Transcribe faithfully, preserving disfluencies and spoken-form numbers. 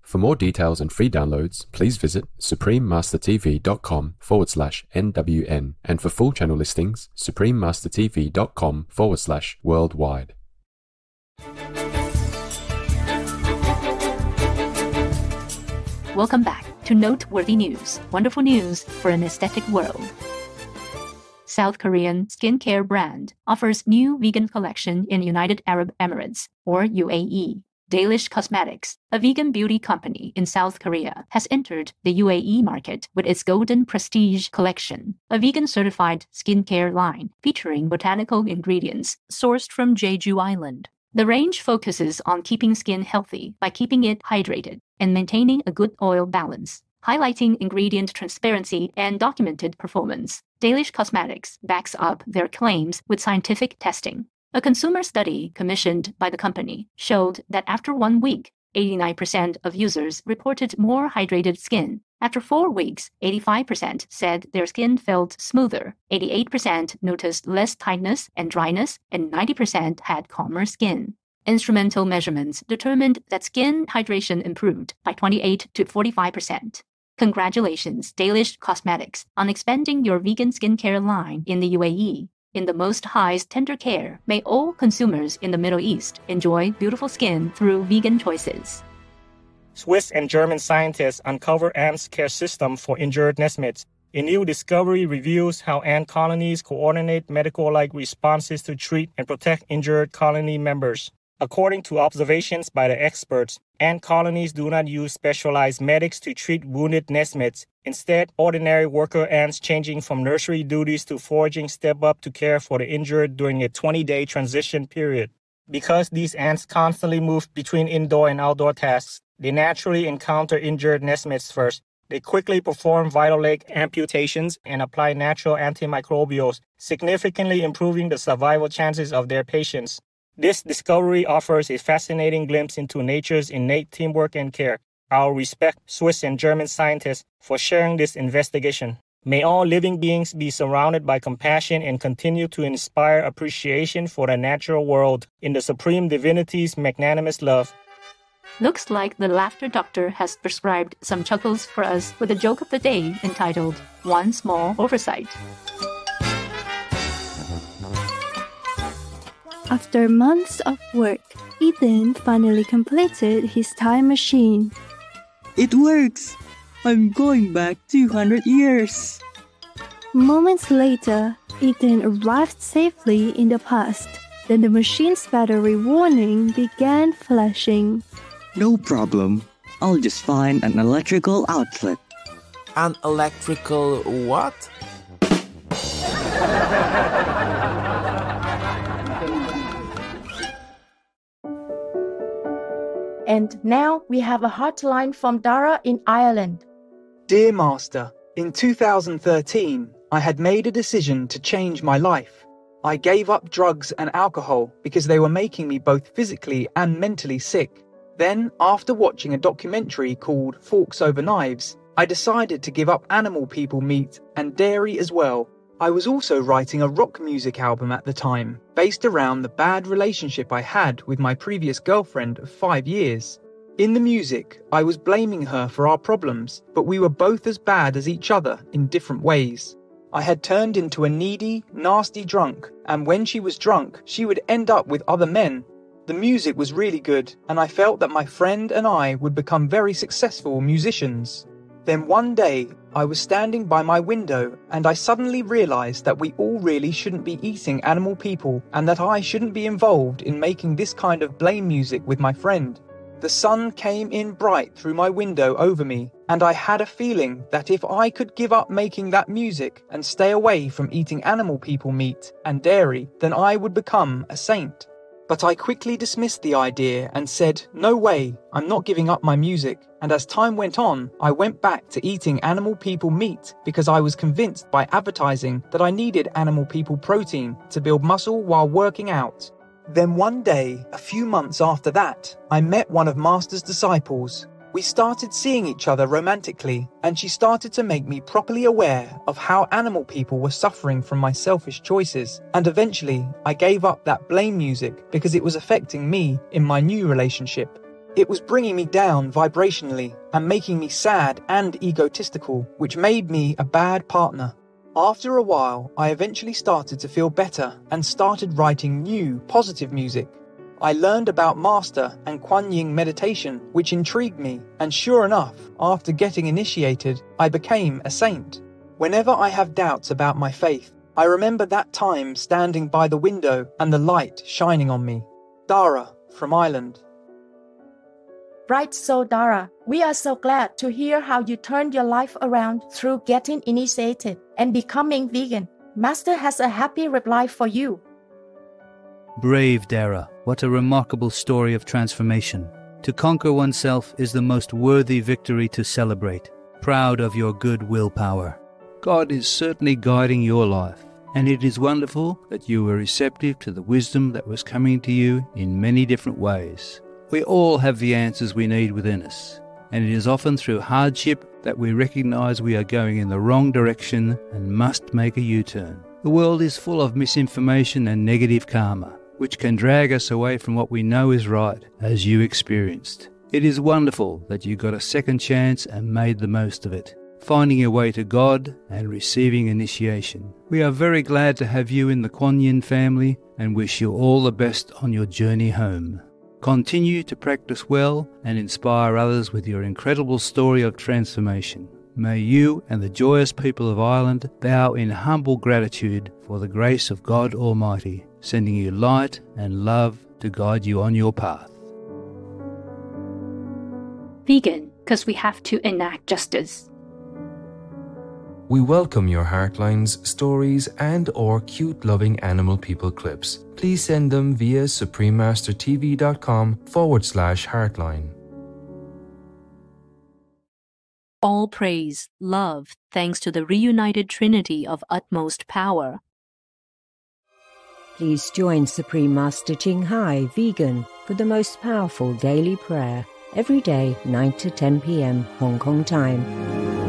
For more details and free downloads, please visit suprememastertv.com forward slash NWN. And for full channel listings, suprememastertv.com forward slash worldwide. Welcome back to Noteworthy News, wonderful news for an aesthetic world. South Korean skincare brand offers new vegan collection in United Arab Emirates, or U A E. Dalish Cosmetics, a vegan beauty company in South Korea, has entered the U A E market with its Golden Prestige collection, a vegan-certified skincare line featuring botanical ingredients sourced from Jeju Island. The range focuses on keeping skin healthy by keeping it hydrated and maintaining a good oil balance, highlighting ingredient transparency and documented performance. Dalish Cosmetics backs up their claims with scientific testing. A consumer study commissioned by the company showed that after one week, eighty-nine percent of users reported more hydrated skin. After four weeks, eighty-five percent said their skin felt smoother, eighty-eight percent noticed less tightness and dryness, and ninety percent had calmer skin. Instrumental measurements determined that skin hydration improved by twenty-eight to forty-five percent. Congratulations, Dalish Cosmetics, on expanding your vegan skincare line in the U A E. In the most highest tender care, may all consumers in the Middle East enjoy beautiful skin through vegan choices. Swiss and German scientists uncover ants' care system for injured nestmates. A new discovery reveals how ant colonies coordinate medical-like responses to treat and protect injured colony members. According to observations by the experts, ant colonies do not use specialized medics to treat wounded nestmates. Instead, ordinary worker ants changing from nursery duties to foraging step up to care for the injured during a twenty-day transition period. Because these ants constantly move between indoor and outdoor tasks, they naturally encounter injured nestmates first. They quickly perform vital leg amputations and apply natural antimicrobials, significantly improving the survival chances of their patients. This discovery offers a fascinating glimpse into nature's innate teamwork and care. I'll respect Swiss and German scientists for sharing this investigation. May all living beings be surrounded by compassion and continue to inspire appreciation for the natural world in the Supreme Divinity's magnanimous love. Looks like the Laughter Doctor has prescribed some chuckles for us with a joke of the day entitled, One Small Oversight. After months of work, Ethan finally completed his time machine. It works! I'm going back two hundred years! Moments later, Ethan arrived safely in the past. Then the machine's battery warning began flashing. No problem. I'll just find an electrical outlet. An electrical what? And now we have a hotline from Dara in Ireland. Dear Master, in two thousand thirteen, I had made a decision to change my life. I gave up drugs and alcohol because they were making me both physically and mentally sick. Then, after watching a documentary called Forks Over Knives, I decided to give up animal people meat and dairy as well. I was also writing a rock music album at the time, based around the bad relationship I had with my previous girlfriend of five years. In the music, I was blaming her for our problems, but we were both as bad as each other in different ways. I had turned into a needy, nasty drunk, and when she was drunk, she would end up with other men. The music was really good, and I felt that my friend and I would become very successful musicians. Then one day, I was standing by my window and I suddenly realized that we all really shouldn't be eating animal people and that I shouldn't be involved in making this kind of blame music with my friend. The sun came in bright through my window over me, and I had a feeling that if I could give up making that music and stay away from eating animal people meat and dairy, then I would become a saint. But I quickly dismissed the idea and said, no way, I'm not giving up my music. And as time went on, I went back to eating animal people meat because I was convinced by advertising that I needed animal people protein to build muscle while working out. Then one day, a few months after that, I met one of Master's disciples. We started seeing each other romantically, and she started to make me properly aware of how animal people were suffering from my selfish choices. And eventually, I gave up that blame music because it was affecting me in my new relationship. It was bringing me down vibrationally and making me sad and egotistical, which made me a bad partner. After a while, I eventually started to feel better and started writing new, positive music. I learned about Master and Kuan Yin meditation, which intrigued me, and sure enough, after getting initiated, I became a saint. Whenever I have doubts about my faith, I remember that time standing by the window and the light shining on me. Dara, from Ireland. Bright Soul Dara, we are so glad to hear how you turned your life around through getting initiated and becoming vegan. Master has a happy reply for you. Brave Dara, what a remarkable story of transformation. To conquer oneself is the most worthy victory to celebrate. Proud of your good willpower. God is certainly guiding your life, and it is wonderful that you were receptive to the wisdom that was coming to you in many different ways. We all have the answers we need within us, and it is often through hardship that we recognize we are going in the wrong direction and must make a U-turn. The world is full of misinformation and negative karma, which can drag us away from what we know is right, as you experienced. It is wonderful that you got a second chance and made the most of it, finding your way to God and receiving initiation. We are very glad to have you in the Kuan Yin family and wish you all the best on your journey home. Continue to practice well and inspire others with your incredible story of transformation. May you and the joyous people of Ireland bow in humble gratitude for the grace of God Almighty, sending you light and love to guide you on your path. Vegan, because we have to enact justice. We welcome your heartlines, stories and or cute loving animal people clips. Please send them via suprememastertv.com forward slash heartline. All praise, love, thanks to the reunited Trinity of utmost power. Please join Supreme Master Ching Hai Vegan for the most powerful daily prayer every day, nine to ten p.m. Hong Kong time.